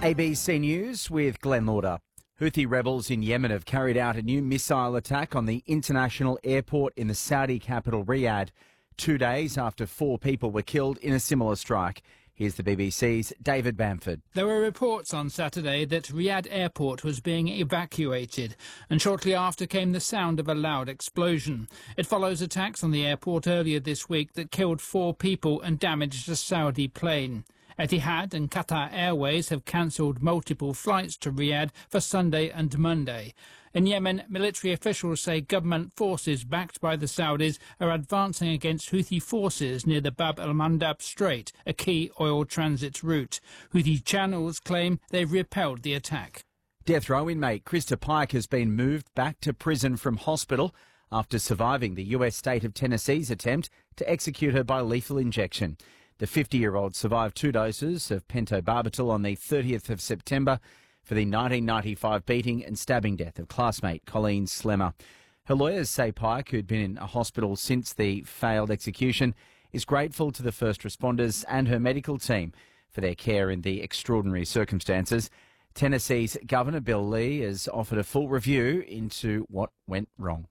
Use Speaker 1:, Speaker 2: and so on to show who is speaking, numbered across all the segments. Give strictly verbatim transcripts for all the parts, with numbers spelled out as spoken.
Speaker 1: A B C News with Glenn Lauder. Houthi rebels in Yemen have carried out a new missile attack on the international airport in the Saudi capital Riyadh, two days after four people were killed in a similar strike. Here's the B B C's David Bamford.
Speaker 2: There were reports on Saturday that Riyadh Airport was being evacuated, and shortly after came the sound of a loud explosion. It follows attacks on the airport earlier this week that killed four people and damaged a Saudi plane. Etihad and Qatar Airways have cancelled multiple flights to Riyadh for Sunday and Monday. In Yemen, military officials say government forces backed by the Saudis are advancing against Houthi forces near the Bab el-Mandab Strait, a key oil transit route. Houthi channels claim they've repelled the attack.
Speaker 1: Death row inmate Krista Pike has been moved back to prison from hospital after surviving the U S state of Tennessee's attempt to execute her by lethal injection. The fifty-year-old survived two doses of pentobarbital on the thirtieth of September for the nineteen ninety-five beating and stabbing death of classmate Colleen Slemmer. Her lawyers say Pike, who'd been in a hospital since the failed execution, is grateful to the first responders and her medical team for their care in the extraordinary circumstances. Tennessee's Governor Bill Lee has offered a full review into what went wrong.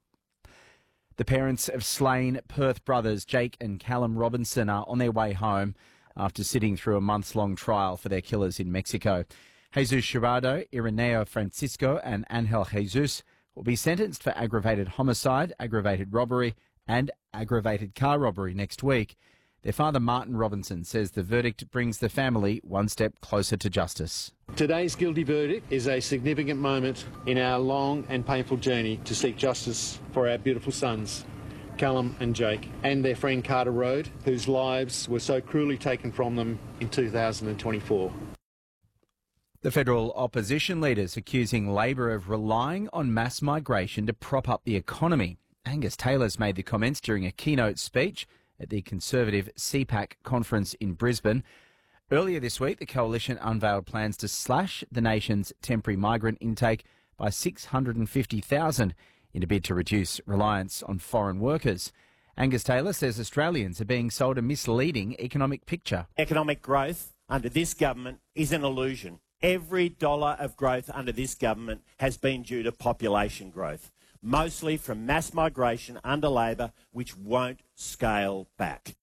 Speaker 1: The parents of slain Perth brothers Jake and Callum Robinson are on their way home after sitting through a months-long trial for their killers in Mexico. Jesus Gerardo, Ireneo Francisco and Angel Jesus will be sentenced for aggravated homicide, aggravated robbery and aggravated car robbery next week. Their father, Martin Robinson, says the verdict brings the family one step closer to justice.
Speaker 3: Today's guilty verdict is a significant moment in our long and painful journey to seek justice for our beautiful sons, Callum and Jake, and their friend Carter Road, whose lives were so cruelly taken from them in two thousand twenty-four.
Speaker 1: The federal opposition leaders accusing Labor of relying on mass migration to prop up the economy. Angus Taylor's made the comments during a keynote speech at the Conservative C PAC conference in Brisbane. Earlier this week, the coalition unveiled plans to slash the nation's temporary migrant intake by six hundred fifty thousand in a bid to reduce reliance on foreign workers. Angus Taylor says Australians are being sold a misleading economic picture.
Speaker 4: Economic growth under this government is an illusion. Every dollar of growth under this government has been due to population growth, mostly from mass migration under Labor, which won't scale back.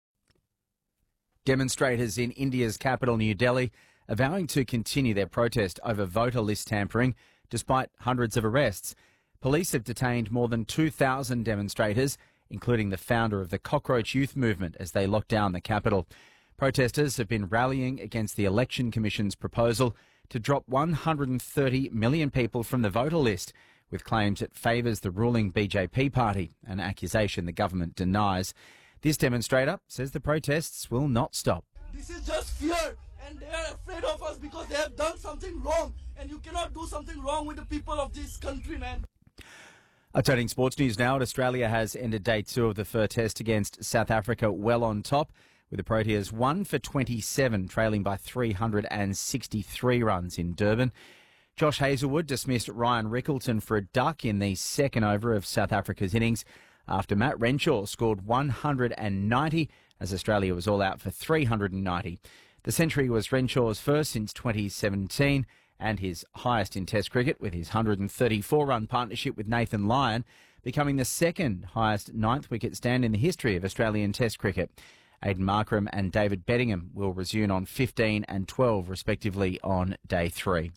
Speaker 1: Demonstrators in India's capital, New Delhi, are vowing to continue their protest over voter list tampering, despite hundreds of arrests. Police have detained more than two thousand demonstrators, including the founder of the Cockroach Youth Movement, as they lock down the capital. Protesters have been rallying against the Election Commission's proposal to drop one hundred thirty million people from the voter list, with claims it favours the ruling B J P party, an accusation the government denies. This demonstrator says the protests will not stop.
Speaker 5: This is just fear, and they are afraid of us because they have done something wrong, and you cannot do something wrong with the people of this country, man.
Speaker 1: Uh, turning sports news now, Australia has ended day two of the Fur Test against South Africa well on top, with the Proteas one for twenty-seven, trailing by three hundred sixty-three runs in Durban. Josh Hazlewood dismissed Ryan Rickleton for a duck in the second over of South Africa's innings after Matt Renshaw scored one hundred ninety as Australia was all out for three hundred ninety. The century was Renshaw's first since twenty seventeen and his highest in Test cricket, with his one hundred thirty-four run partnership with Nathan Lyon becoming the second highest ninth wicket stand in the history of Australian Test cricket. Aidan Markram and David Bettingham will resume on fifteen and twelve respectively on day three.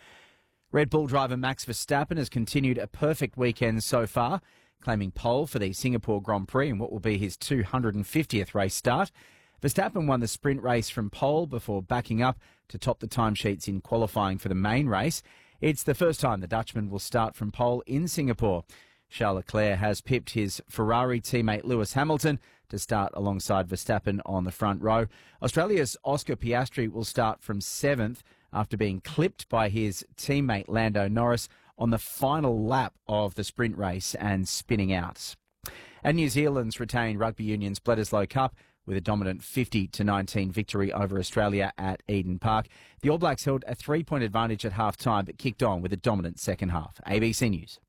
Speaker 1: Red Bull driver Max Verstappen has continued a perfect weekend so far, claiming pole for the Singapore Grand Prix in what will be his two hundred fiftieth race start. Verstappen won the sprint race from pole before backing up to top the timesheets in qualifying for the main race. It's the first time the Dutchman will start from pole in Singapore. Charles Leclerc has pipped his Ferrari teammate Lewis Hamilton to start alongside Verstappen on the front row. Australia's Oscar Piastri will start from seventh after being clipped by his teammate Lando Norris on the final lap of the sprint race and spinning out. And New Zealand's retained Rugby Union's Bledisloe Cup with a dominant fifty to nineteen victory over Australia at Eden Park. The All Blacks held a three-point advantage at half-time but kicked on with a dominant second half. A B C News.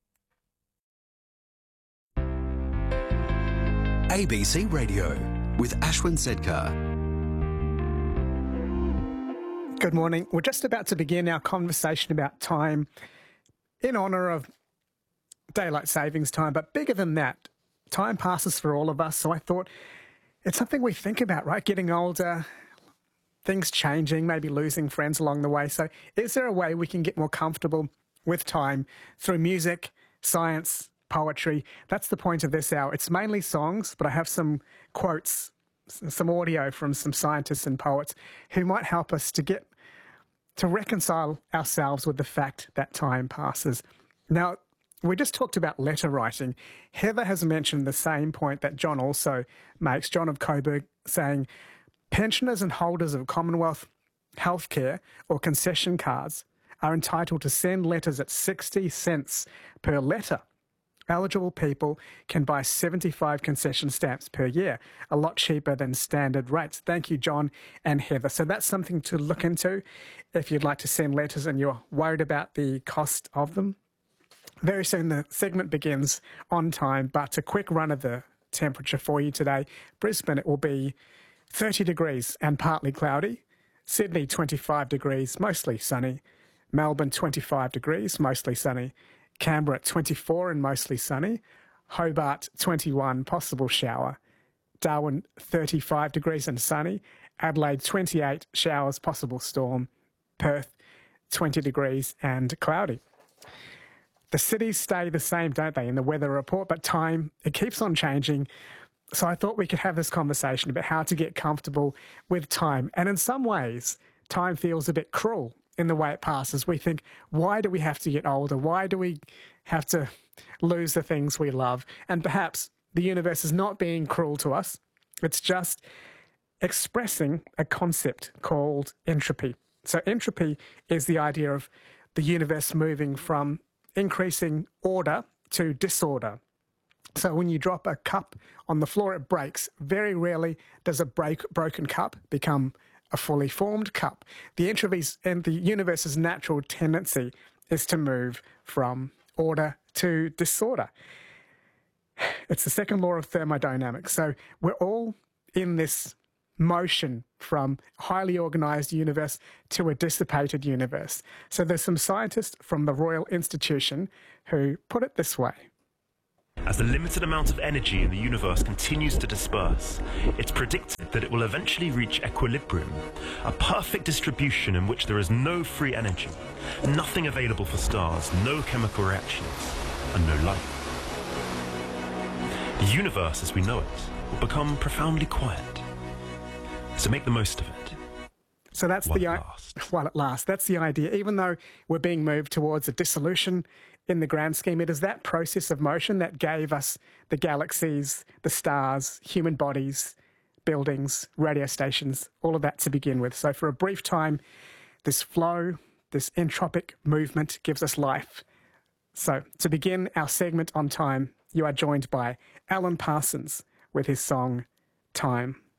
Speaker 6: A B C Radio with Ashwin Sedkar. Good morning. We're just about to begin our conversation about time in honour of daylight savings time, but bigger than that, time passes for all of us, so I thought it's something we think about, right? Getting older, things changing, maybe losing friends along the way. So is there a way we can get more comfortable with time through music, science, poetry? That's the point of this hour. It's mainly songs, but I have some quotes, some audio from some scientists and poets who might help us to get to reconcile ourselves with the fact that time passes. Now, we just talked about letter writing. Heather has mentioned the same point that John also makes, John of Coburg, saying pensioners and holders of Commonwealth healthcare or concession cards are entitled to send letters at sixty cents per letter. Eligible people can buy seventy-five concession stamps per year, a lot cheaper than standard rates. Thank you, John and Heather. So that's something to look into if you'd like to send letters and you're worried about the cost of them. Very soon the segment begins on time, but a quick run of the temperature for you today. Brisbane, it will be thirty degrees and partly cloudy. Sydney, twenty-five degrees, mostly sunny. Melbourne, twenty-five degrees, mostly sunny. Canberra, twenty-four and mostly sunny. Hobart, twenty-one, possible shower. Darwin, thirty-five degrees and sunny. Adelaide, twenty-eight, showers, possible storm. Perth, twenty degrees and cloudy. The cities stay the same, don't they, in the weather report, but time, it keeps on changing. So I thought we could have this conversation about how to get comfortable with time. And in some ways, time feels a bit cruel in the way it passes. We think, why do we have to get older? Why do we have to lose the things we love? And perhaps the universe is not being cruel to us. It's just expressing a concept called entropy. So entropy is the idea of the universe moving from increasing order to disorder. So when you drop a cup on the floor, it breaks. Very rarely does a break, broken cup become a fully formed cup. The entropy's and the universe's natural tendency is to move from order to disorder. It's the second law of thermodynamics. So we're all in this motion from a highly organised universe to a dissipated universe. So there's some scientists from the Royal Institution who put it this way.
Speaker 7: As the limited amount of energy in the universe continues to disperse, it's predicted that it will eventually reach equilibrium, a perfect distribution in which there is no free energy, nothing available for stars, no chemical reactions, and no light. The universe as we know it will become profoundly quiet. So make the most of it.
Speaker 6: So that's
Speaker 7: while
Speaker 6: the
Speaker 7: it
Speaker 6: I-
Speaker 7: lasts.
Speaker 6: while it lasts. That's the idea. Even though we're being moved towards a dissolution in the grand scheme, it is that process of motion that gave us the galaxies, the stars, human bodies, buildings, radio stations, all of that to begin with. So for a brief time, this flow, this entropic movement gives us life. So to begin our segment on time, you are joined by Alan Parsons with his song, Time.